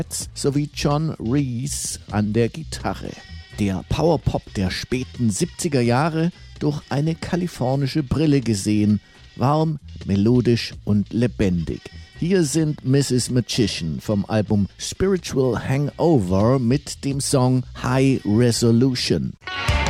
sowie John Reese an der Gitarre. Der Powerpop der späten 70er Jahre durch eine kalifornische Brille gesehen, warm, melodisch und lebendig. Hier sind Mrs. Magician vom Album Spiritual Hangover mit dem Song High Resolution.